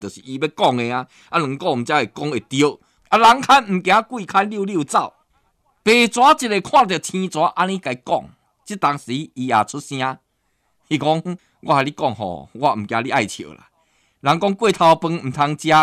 就是伊要讲的啊，两个毋才会讲会对。人看毋惊鬼看溜溜走。白蛇一个看到青蛇安尼甲伊讲，即当时伊也出声，伊讲：我甲你讲吼，我毋惊你爱笑啦。人讲过头饭毋通食，